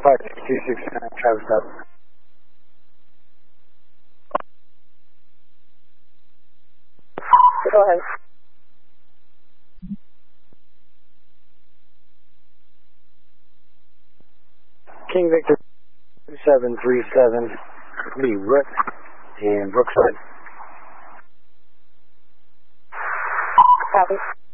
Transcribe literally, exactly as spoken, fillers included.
five six two six nine, Travis up. Go ahead. King Victor two seven three seven, Lee Root in Brookside. Copy.